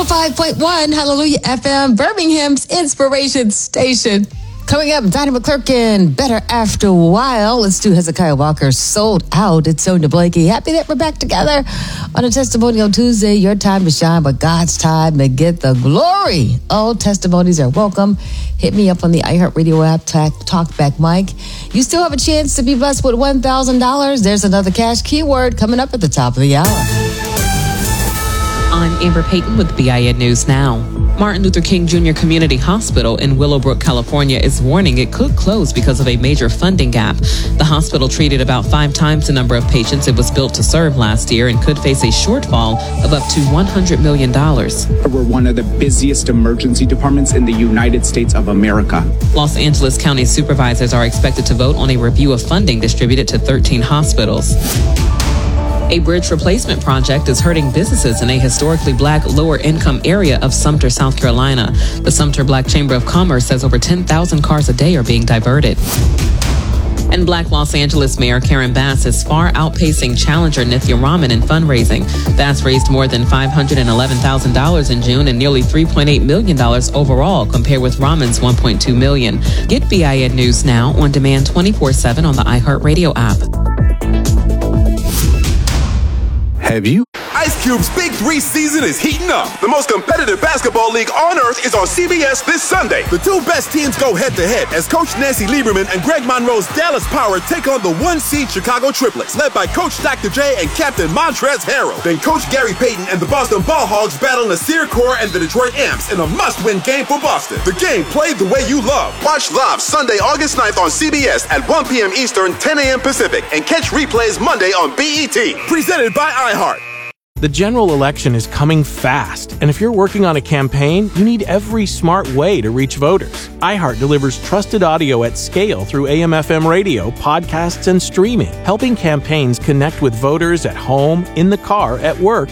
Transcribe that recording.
105.1 Hallelujah FM, Birmingham's Inspiration Station. Coming up, Donnie McClurkin, Better After a While. Let's do Hezekiah Walker, Sold Out. It's Sonia Blakey. Happy that we're back together on a Testimonial Tuesday. Your time to shine, but God's time to get the glory. All testimonies are welcome. Hit me up on the iHeartRadio app, Talkback Mike. You still have a chance to be blessed with $1,000. There's another cash keyword coming up at the top of the hour. I'm Amber Payton with BIN News Now. Martin Luther King Jr. Community Hospital in Willowbrook, California is warning it could close because of a major funding gap. The hospital treated about 5 times the number of patients it was built to serve last year and could face a shortfall of up to $100 million. We're one of the busiest emergency departments in the United States of America. Los Angeles County supervisors are expected to vote on a review of funding distributed to 13 hospitals. A bridge replacement project is hurting businesses in a historically black lower-income area of Sumter, South Carolina. The Sumter Black Chamber of Commerce says over 10,000 cars a day are being diverted. And Black Los Angeles Mayor Karen Bass is far outpacing challenger Nithya Raman in fundraising. Bass raised more than $511,000 in June and nearly $3.8 million overall, compared with Raman's $1.2 million. Get BIN News Now on demand 24/7 on the iHeartRadio app. Have you? Ice Cube's Big 3 season is heating up. The most competitive basketball league on earth is on CBS this Sunday. The 2 best teams go head-to-head as Coach Nancy Lieberman and Greg Monroe's Dallas Power take on the 1-seed Chicago Triplets, led by Coach Dr. J and Captain Montrezl Harrell. Then Coach Gary Payton and the Boston Ball Hogs battle Nasir Kaur and the Detroit Amps in a must-win game for Boston. The game played the way you love. Watch live Sunday, August 9th on CBS at 1 p.m. Eastern, 10 a.m. Pacific, and catch replays Monday on BET. Presented by iHeart. The general election is coming fast, and if you're working on a campaign, you need every smart way to reach voters. iHeart delivers trusted audio at scale through AM/FM radio, podcasts, and streaming, helping campaigns connect with voters at home, in the car, at work,